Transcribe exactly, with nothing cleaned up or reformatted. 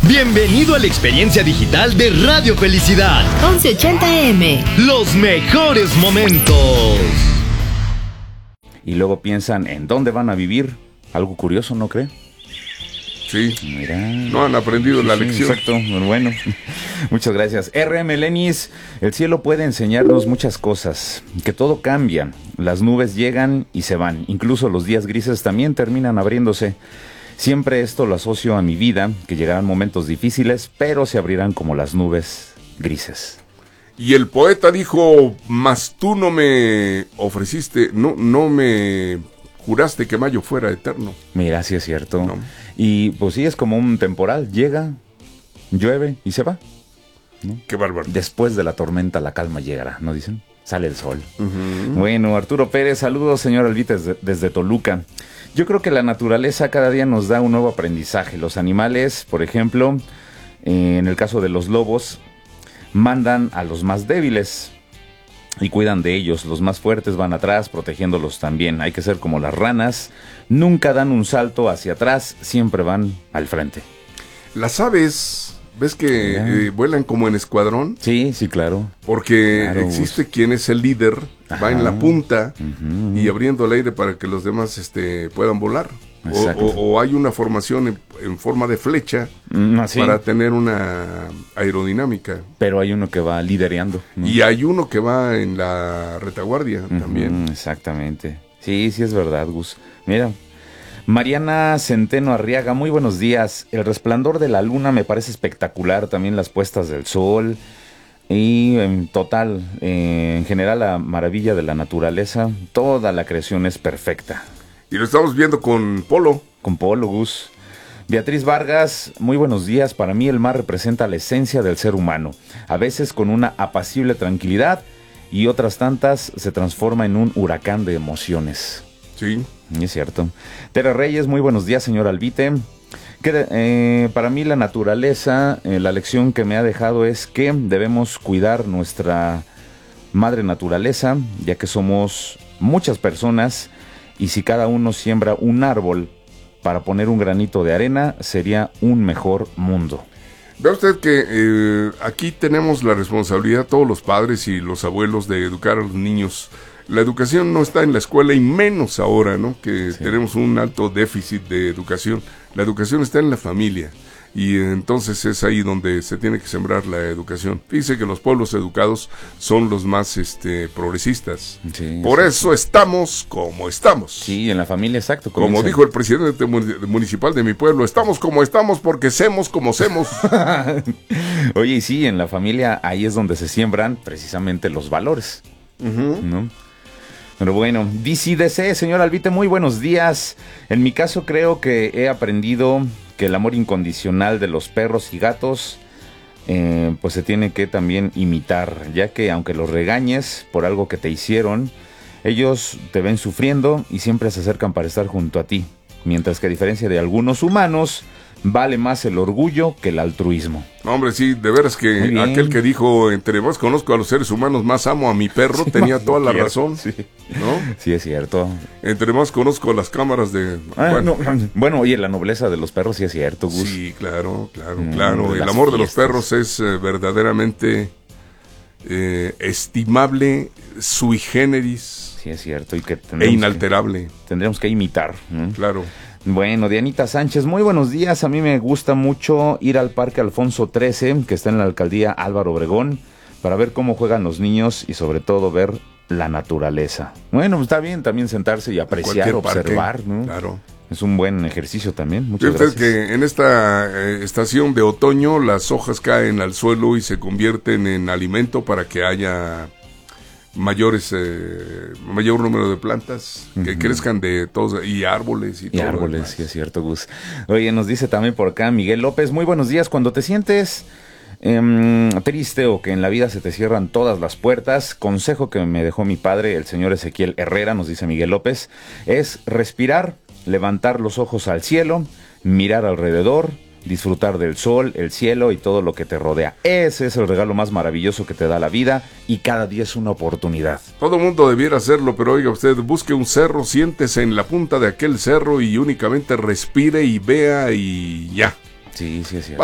Bienvenido a la experiencia digital de Radio Felicidad. once ochenta A M. Los mejores momentos. Y luego piensan en dónde van a vivir. Algo curioso, ¿no cree? Sí. Mira. No han aprendido Sí, la sí, lección. Exacto, bueno. Muchas gracias. R M Lenis, el cielo puede enseñarnos muchas cosas. Que todo cambia. Las nubes llegan y se van. Incluso los días grises también terminan abriéndose. Siempre esto lo asocio a mi vida, que llegarán momentos difíciles, pero se abrirán como las nubes grises. Y el poeta dijo, mas tú no me ofreciste, no, no me juraste que mayo fuera eterno. Mira, sí es cierto. No. Y pues sí, es como un temporal. Llega, llueve y se va, ¿no? Qué bárbaro. Después de la tormenta la calma llegará, ¿no dicen? Sale el sol. Uh-huh. Bueno, Arturo Pérez, saludos, señor Albite, desde, desde Toluca. Yo creo que la naturaleza cada día nos da un nuevo aprendizaje. Los animales, por ejemplo, eh, en el caso de los lobos, mandan a los más débiles y cuidan de ellos. Los más fuertes van atrás, protegiéndolos también. Hay que ser como las ranas. Nunca dan un salto hacia atrás, siempre van al frente. Las aves, ¿ves que eh, vuelan como en escuadrón? Sí, sí, claro. Porque Claro, existe Gus. quien es el líder, Ajá. va en la punta Ujú. y abriendo el aire para que los demás este, puedan volar. O, Exacto. o- o hay una formación en, en forma de flecha Mm, así. para tener una aerodinámica. Pero hay uno que va lidereando, ¿no? Y hay uno que va en la retaguardia Ujú, también. exactamente. Sí, sí es verdad, Gus. Mira, Mariana Centeno Arriaga, muy buenos días. El resplandor de la luna me parece espectacular, también las puestas del sol. Y en total, eh, en general, la maravilla de la naturaleza, toda la creación es perfecta. Y lo estamos viendo con Polo. Con Polo, Gus. Beatriz Vargas, muy buenos días. Para mí el mar representa la esencia del ser humano. A veces con una apacible tranquilidad y otras tantas se transforma en un huracán de emociones. Sí. Y es cierto. Tere Reyes, muy buenos días, señor Albite. Que, eh, para mí la naturaleza, eh, la lección que me ha dejado es que debemos cuidar nuestra madre naturaleza, ya que somos muchas personas y si cada uno siembra un árbol para poner un granito de arena, sería un mejor mundo. Vea usted que eh, aquí tenemos la responsabilidad, todos los padres y los abuelos, de educar a los niños. La educación no está en la escuela y menos ahora, ¿no? Que Sí. tenemos un alto déficit de educación. La educación está en la familia y entonces es ahí donde se tiene que sembrar la educación. Fíjese que los pueblos educados son los más este, progresistas. Sí, Por sí. eso estamos como estamos. Sí, en la familia, exacto. Como comienza- dijo el presidente muni- municipal de mi pueblo, estamos como estamos porque semos como semos. Oye, y sí, en la familia ahí es donde se siembran precisamente los valores, Ujú. ¿no? Pero bueno, D C D C, señor Albite, muy buenos días. En mi caso creo que he aprendido que el amor incondicional de los perros y gatos eh, pues se tiene que también imitar, ya que aunque los regañes por algo que te hicieron, ellos te ven sufriendo y siempre se acercan para estar junto a ti, mientras que a diferencia de algunos humanos, vale más el orgullo que el altruismo. No, hombre, sí, de veras Muy que bien. aquel que dijo, entre más conozco a los seres humanos, más amo a mi perro, Sí, tenía más toda lo la quiero, razón, sí. ¿no? Sí, es cierto. Entre más conozco las cámaras de... Ah, bueno, no, bueno, oye, la nobleza de los perros sí es cierto, Gus. sí, claro, claro, Mm, claro. de El las amor de los fiestas. perros es eh, verdaderamente eh, estimable, sui generis Sí es cierto. Y que e tendremos, inalterable, que, tendremos que imitar, ¿no? claro. Bueno, Dianita Sánchez, muy buenos días. A mí me gusta mucho ir al Parque Alfonso trece, que está en la alcaldía Álvaro Obregón, para ver cómo juegan los niños y sobre todo ver la naturaleza. Bueno, pues está bien también sentarse y apreciar, Cualquier parque, observar, ¿no? claro. Es un buen ejercicio también. Muchas Fíjate gracias. que en esta eh, estación de otoño las hojas caen al suelo y se convierten en alimento para que haya mayores eh, mayor número de plantas que Ujú. crezcan de todos y árboles y, Y todo lo árboles, demás. sí es cierto, Gus. Oye, nos dice también por acá Miguel López, muy buenos días. Cuando te sientes em, triste o que en la vida se te cierran todas las puertas, consejo que me dejó mi padre, el señor Ezequiel Herrera, nos dice Miguel López, es respirar, levantar los ojos al cielo, mirar alrededor, disfrutar del sol, el cielo y todo lo que te rodea. Ese es el regalo más maravilloso que te da la vida y cada día es una oportunidad. Todo mundo debiera hacerlo, pero oiga usted, busque un cerro, siéntese en la punta de aquel cerro y únicamente respire y vea y ya. Sí, sí es cierto.